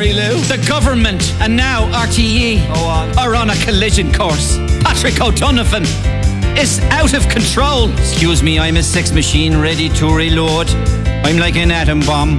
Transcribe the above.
Mary Lou. The government and now RTE are on a collision course. Patrick O'Donovan is out of control. Excuse me, I'm a sex machine ready to reload. I'm like an atom bomb.